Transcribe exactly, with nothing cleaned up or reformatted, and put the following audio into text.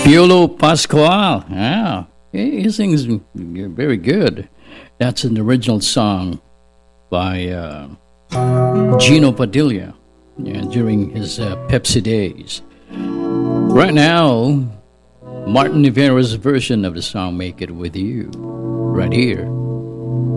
Piolo Pascual. Yeah, he, he sings very good. That's an original song by uh, Gino Padilla, yeah, during his uh, Pepsi days. Right now, Martin Rivera's version of the song "Make It With You," right here